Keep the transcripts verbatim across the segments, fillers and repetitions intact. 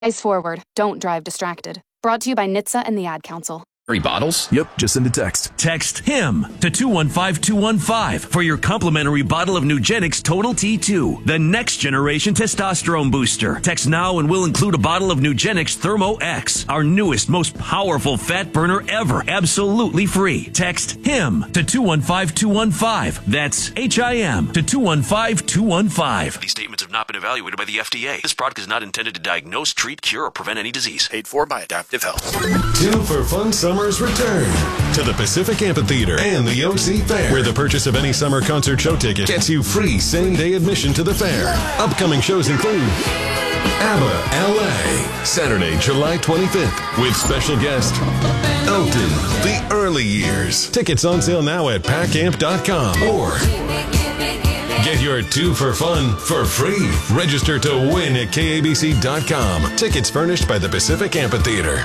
Eyes forward. Don't drive distracted. Brought to you by N H T S A and the Ad Council. Bottles? Yep, just send a text. Text HIM to two one five two one five for your complimentary bottle of Nugenix Total T two, the next generation testosterone booster. Text now and we'll include a bottle of Nugenix Thermo X, our newest, most powerful fat burner ever, absolutely free. Text HIM to two one five two one five. That's H I M to two one five two one five. These statements have not been evaluated by the F D A. This product is not intended to diagnose, treat, cure, or prevent any disease. Paid for by Adaptive Health. Two for Fun Summer's return to the Pacific Amphitheater and the O C Fair, where the purchase of any summer concert show ticket gets you free same-day admission to the fair. Upcoming shows include ABBA L A, Saturday, July twenty-fifth, with special guest Elton, The Early Years. Tickets on sale now at pack amp dot com or get your two for fun for free. Register to win at K A B C dot com. Tickets furnished by the Pacific Amphitheater.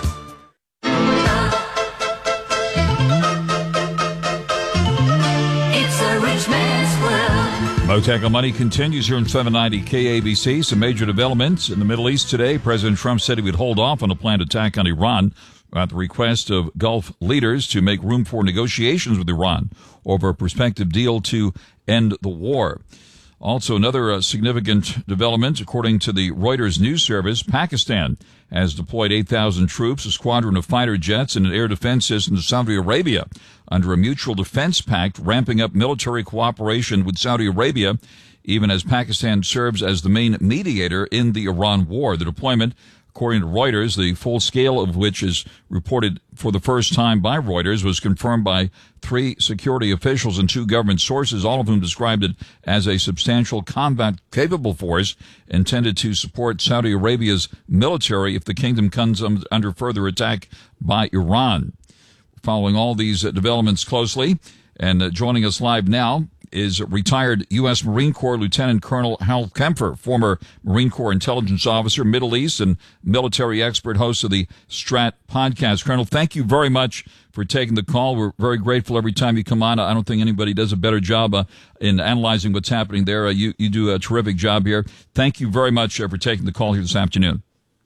Motec on Money continues here in seven ninety K A B C. Some major developments in the Middle East today. President Trump said he would hold off on a planned attack on Iran at the request of Gulf leaders to make room for negotiations with Iran over a prospective deal to end the war. Also, another uh, significant development, according to the Reuters news service, Pakistan has deployed eight thousand troops, a squadron of fighter jets, and an air defense system to Saudi Arabia under a mutual defense pact, ramping up military cooperation with Saudi Arabia, even as Pakistan serves as the main mediator in the Iran war. The deployment, according to Reuters, the full scale of which is reported for the first time by Reuters, was confirmed by three security officials and two government sources, all of whom described it as a substantial combat-capable force intended to support Saudi Arabia's military if the kingdom comes under further attack by Iran. Following all these developments closely, and uh, joining us live now is retired U S. Marine Corps Lieutenant Colonel Hal Kempfer, former Marine Corps intelligence officer, Middle East and military expert, host of the Strat podcast. Colonel, thank you very much for taking the call. We're very grateful every time you come on. I don't think anybody does a better job uh, in analyzing what's happening there. Uh, you, you do a terrific job here. Thank you very much uh, for taking the call here this afternoon.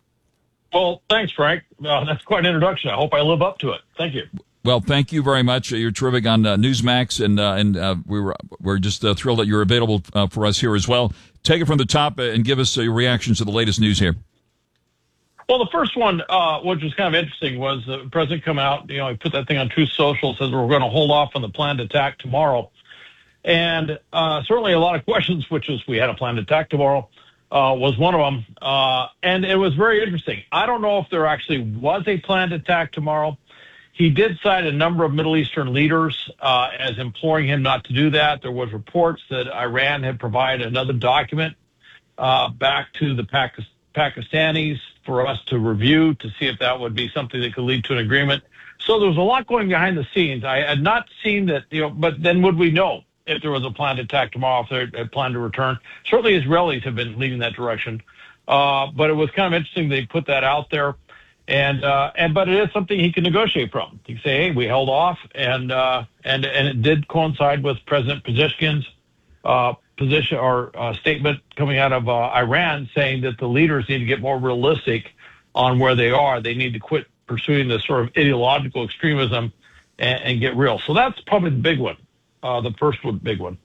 Well, thanks, Frank. Uh, that's quite an introduction. I hope I live up to it. Thank you. Well, thank you very much. You're terrific on uh, Newsmax, and uh, and uh, we were we're just uh, thrilled that you're available uh, for us here as well. Take it from the top and give us uh, your reactions to the latest news here. Well, the first one, uh, which was kind of interesting, was the president come out. You know, he put that thing on Truth Social, says we're going to hold off on the planned attack tomorrow, and uh, certainly a lot of questions, which was we had a planned attack tomorrow, uh, was one of them, uh, and it was very interesting. I don't know if there actually was a planned attack tomorrow. He did cite a number of Middle Eastern leaders uh, as imploring him not to do that. There was reports that Iran had provided another document uh, back to the Pakistan Pakistanis for us to review to see if that would be something that could lead to an agreement. So there was a lot going behind the scenes. I had not seen that, you know, but then would we know if there was a planned attack tomorrow, if they had planned to return? Certainly Israelis have been leading that direction. Uh, but it was kind of interesting they put that out there. And, uh, and, but it is something he can negotiate from. He can say, hey, we held off, and, uh, and, and it did coincide with President Pezeshkian's, uh, position or uh, statement coming out of uh, Iran saying that the leaders need to get more realistic on where they are. They need to quit pursuing this sort of ideological extremism and, and get real. So that's probably the big one, uh, the first one, big one.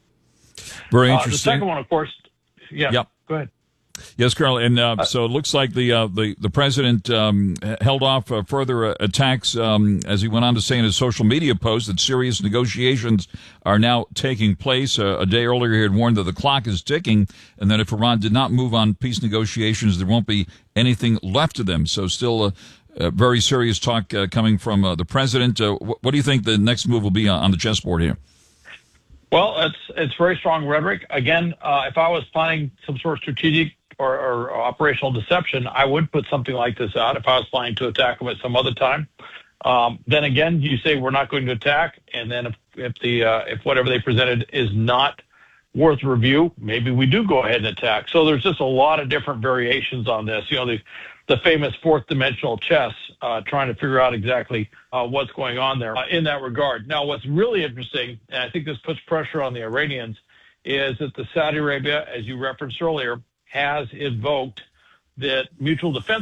Very Uh, interesting. the second one, of course, yeah, yep. Go ahead. Yes, Colonel, and uh, so it looks like the uh, the, the president um, held off uh, further uh, attacks, um, as he went on to say in his social media post that serious negotiations are now taking place. Uh, a day earlier, he had warned that the clock is ticking, and that if Iran did not move on peace negotiations, there won't be anything left of them. So still a, a very serious talk uh, coming from uh, the president. Uh, wh- what do you think the next move will be on the chessboard here? Well, it's it's very strong rhetoric. Again, uh, if I was planning some sort of strategic or, or operational deception, I would put something like this out if I was planning to attack them at some other time. Um, then again, you say we're not going to attack, and then if, if the uh, if whatever they presented is not worth review, maybe we do go ahead and attack. So there's just a lot of different variations on this. You know, the the famous fourth dimensional chess, uh, trying to figure out exactly uh, what's going on there uh, in that regard. Now, what's really interesting, and I think this puts pressure on the Iranians, is that the Saudi Arabia, as you referenced earlier, has invoked that mutual defense